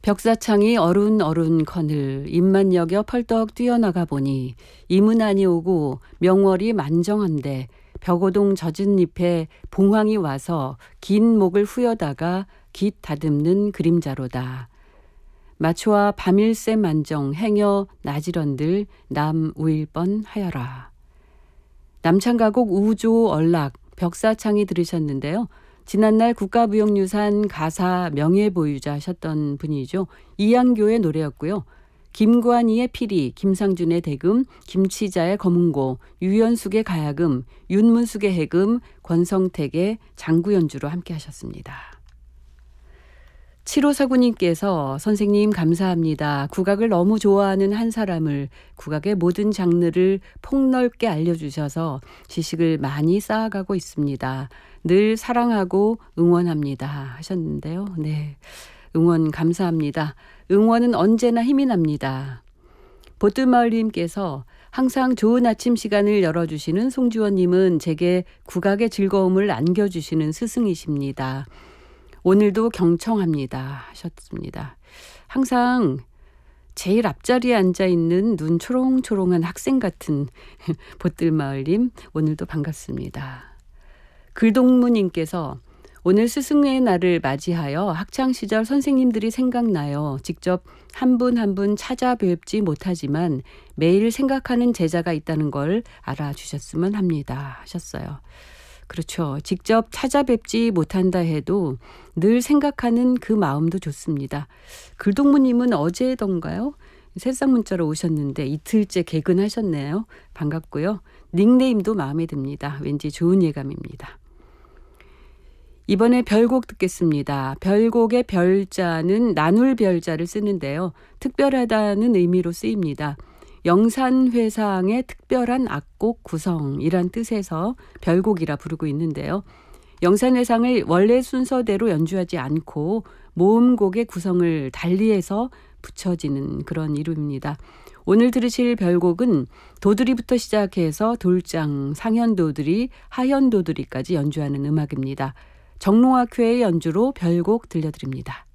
벽사창이 어룬어룬커늘 입만 여겨 펄떡 뛰어나가 보니 이문안이 오고 명월이 만정한데 벽오동 젖은 잎에 봉황이 와서 긴 목을 후여다가 깃 다듬는 그림자로다. 마초와 밤일새 만정 행여 나지런들 남 우일 뻔 하여라. 남창가곡 우조 얼락 벽사창이 들으셨는데요. 지난날 국가무형유산 가사 명예보유자셨던 분이죠. 이양교의 노래였고요. 김관희의 피리, 김상준의 대금, 김치자의 검은고, 유연숙의 가야금, 윤문숙의 해금, 권성택의 장구연주로 함께 하셨습니다. 7549님께서 선생님 감사합니다. 국악을 너무 좋아하는 한 사람을 국악의 모든 장르를 폭넓게 알려주셔서 지식을 많이 쌓아가고 있습니다. 늘 사랑하고 응원합니다 하셨는데요. 네, 응원 감사합니다. 응원은 언제나 힘이 납니다. 보뜰마을님께서 항상 좋은 아침 시간을 열어주시는 송지원님은 제게 국악의 즐거움을 안겨주시는 스승이십니다. 오늘도 경청합니다 하셨습니다. 항상 제일 앞자리에 앉아있는 눈 초롱초롱한 학생 같은 보뜰마을님 오늘도 반갑습니다. 글동무님께서 오늘 스승의 날을 맞이하여 학창시절 선생님들이 생각나요. 직접 한 분 한 분 찾아뵙지 못하지만 매일 생각하는 제자가 있다는 걸 알아주셨으면 합니다 하셨어요. 그렇죠. 직접 찾아뵙지 못한다 해도 늘 생각하는 그 마음도 좋습니다. 글동무님은 어제던가요? 새싹 문자로 오셨는데 이틀째 개근하셨네요. 반갑고요. 닉네임도 마음에 듭니다. 왠지 좋은 예감입니다. 이번에 별곡 듣겠습니다. 별곡의 별자는 나눌 별자를 쓰는데요. 특별하다는 의미로 쓰입니다. 영산회상의 특별한 악곡 구성이란 뜻에서 별곡이라 부르고 있는데요. 영산회상을 원래 순서대로 연주하지 않고 모음곡의 구성을 달리해서 붙여지는 그런 이름입니다. 오늘 들으실 별곡은 도드리부터 시작해서 돌장, 상현도드리, 하현도드리까지 연주하는 음악입니다. 정롱학회의 연주로 별곡 들려드립니다.